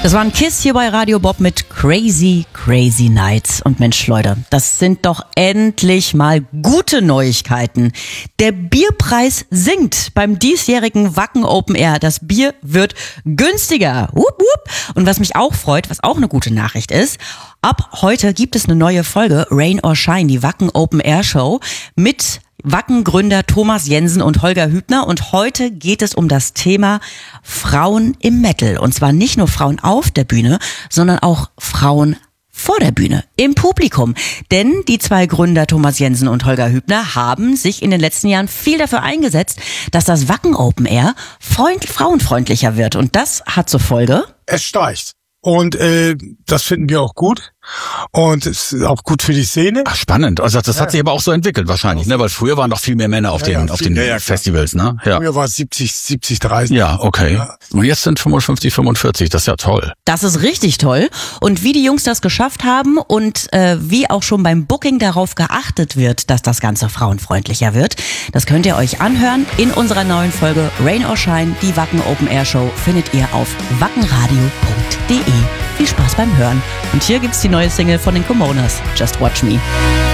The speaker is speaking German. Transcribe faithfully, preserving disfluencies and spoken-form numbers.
Das war ein Kiss hier bei Radio Bob mit Crazy, Crazy Nights. Und Mensch, Leute, das sind doch endlich mal gute Neuigkeiten. Der Bierpreis sinkt beim diesjährigen Wacken Open Air. Das Bier wird günstiger. Wupp, wupp. Und was mich auch freut, was auch eine gute Nachricht ist, ab heute gibt es eine neue Folge Rain or Shine, die Wacken Open Air Show mit Wacken-Gründer Thomas Jensen und Holger Hübner. Und heute geht es um das Thema Frauen im Metal. Und zwar nicht nur Frauen auf der Bühne, sondern auch Frauen vor der Bühne, im Publikum. Denn die zwei Gründer Thomas Jensen und Holger Hübner haben sich in den letzten Jahren viel dafür eingesetzt, dass das Wacken Open Air freund- frauenfreundlicher wird. Und das hat zur Folge: Es steigt. Und äh, das finden wir auch gut. Und es ist auch gut für die Szene. Ach, spannend. Also das ja. hat sich aber auch so entwickelt wahrscheinlich, ne? Weil früher waren doch viel mehr Männer auf ja, den ja, auf viel, den ja, ja, Festivals, ne? Ja. Früher war es siebzig, siebzig, dreißig. Ja, okay. Ja. Und jetzt sind fünfundfünfzig, fünfundvierzig. Das ist ja toll. Das ist richtig toll. Und wie die Jungs das geschafft haben und äh, wie auch schon beim Booking darauf geachtet wird, dass das Ganze frauenfreundlicher wird, das könnt ihr euch anhören in unserer neuen Folge Rain or Shine. Die Wacken Open Air Show findet ihr auf wackenradio punkt de. Viel Spaß beim Hören. Und hier gibt's die neue Single von den Comonas, Just Watch Me.